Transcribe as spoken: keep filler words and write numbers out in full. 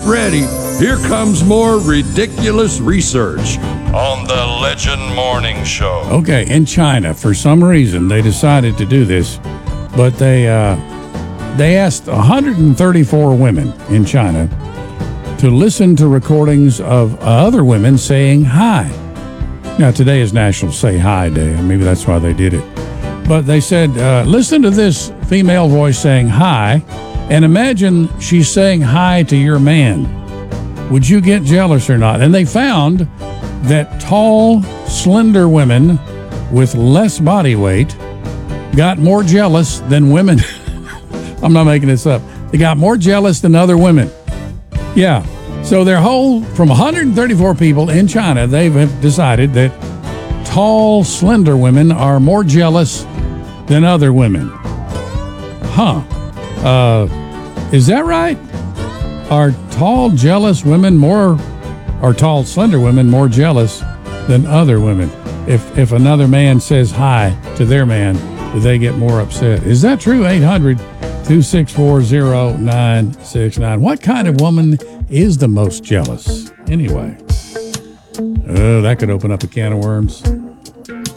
ready. Here comes more ridiculous research on the Legend Morning Show. Okay, in China, for some reason, they decided to do this, but they uh, they asked one hundred thirty-four women in China to listen to recordings of other women saying hi. Now, today is National Say Hi Day, and maybe that's why they did it. But they said, uh, listen to this female voice saying hi, and imagine she's saying hi to your man. Would you get jealous or not? And they found that tall, slender women with less body weight got more jealous than women. I'm not making this up. They got more jealous than other women. Yeah. So their whole, from one hundred thirty-four people in China, they've decided that tall, slender women are more jealous than other women. Huh. Uh, is that right? Are tall, jealous women more, or tall, slender women more jealous than other women? If if another man says hi to their man, do they get more upset? Is that true? eight hundred, two six four, zero nine six nine. What kind of woman is the most jealous? Anyway, oh, that could open up a can of worms.